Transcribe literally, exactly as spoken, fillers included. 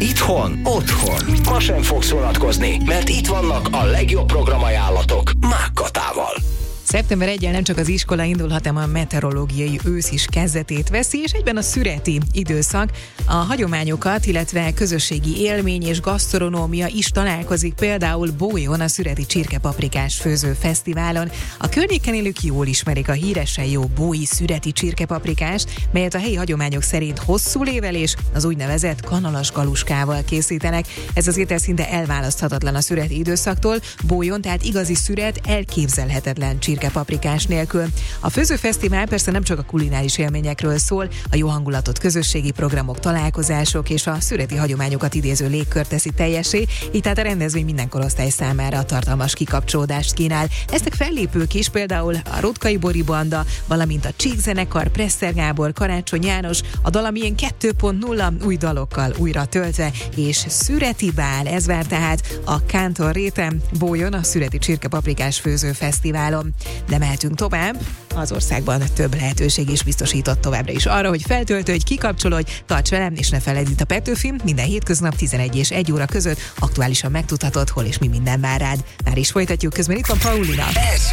Itthon, otthon. Ma sem fogsz unatkozni, mert itt vannak a legjobb programajánlatok Mákkatával. szeptember elsején nem csak az iskola indulhat, hanem a meteorológiai ősz is kezdetét veszi, és egyben a szüreti időszak. A hagyományokat, illetve közösségi élmény és gasztronómia is találkozik, például Bójon a szüreti csirkepaprikás főző fesztiválon. A környéken élők jól ismerik a híresen jó bói szüreti csirkepaprikást, melyet a helyi hagyományok szerint hosszú lével és az úgynevezett kanalas galuskával készítenek. Ez az étel szinte elválaszthatatlan a szüreti időszaktól. Bójon tehát igazi szüret, elképzelhetetlen csirkepaprikás nélkül. A főzőfesztivál persze nem csak a kulináris élményekről szól, a jó hangulatot közösségi programok, találkozások és a szüreti hagyományokat idéző légkört teszi teljessé, így tehát a rendezvény minden korosztály számára tartalmas kikapcsolódást kínál. Lesznek fellépők is, például a Rotkai Bori Banda, valamint a Csík zenekar, Presser Gábor, Karácsony János, a Dalamilyen kettő pont nulla új dalokkal újra töltve, és szüreti bál, ez vár tehát a Kántor réten, Bójon a szüreti csirkepaprikás főző fesztiválon. De mehetünk tovább, az országban több lehetőség is biztosított továbbra is arra, hogy feltöltődj, kikapcsolódj, tarts velem, és ne feledd, itt a Petőfi minden hétköznap tizenegy és egy óra között aktuálisan megtudhatod, hol és mi minden vár rád. Már is folytatjuk, közben itt van Paulina. Ez